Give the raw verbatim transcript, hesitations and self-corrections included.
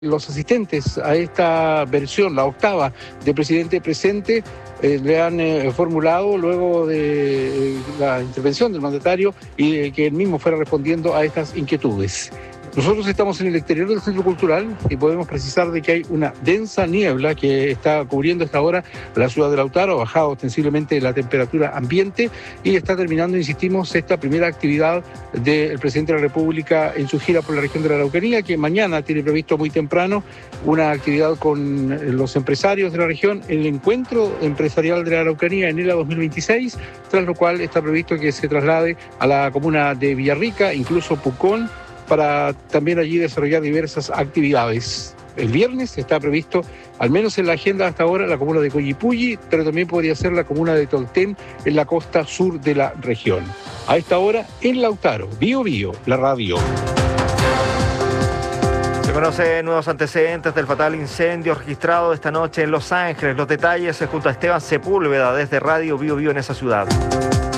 Los asistentes a esta versión, la octava de presidente presente, eh, le han eh, formulado luego de eh, la intervención del mandatario y eh, que él mismo fuera respondiendo a estas inquietudes. Nosotros estamos en el exterior del Centro Cultural y podemos precisar de que hay una densa niebla que está cubriendo a esta hora la ciudad de Lautaro, ha bajado ostensiblemente la temperatura ambiente y está terminando, insistimos, esta primera actividad del presidente de la República en su gira por la región de la Araucanía, que mañana tiene previsto muy temprano una actividad con los empresarios de la región, el encuentro empresarial de la Araucanía en ELA dos mil veintiséis, tras lo cual está previsto que se traslade a la comuna de Villarrica, incluso Pucón, para también allí desarrollar diversas actividades. El viernes está previsto, al menos en la agenda hasta ahora, la comuna de Coyipulli, pero también podría ser la comuna de Tolten, en la costa sur de la región. A esta hora, en Lautaro, Bío Bío, la radio. Se conocen nuevos antecedentes del fatal incendio registrado esta noche en Los Ángeles. Los detalles junto a Esteban Sepúlveda desde Radio Bío Bío en esa ciudad.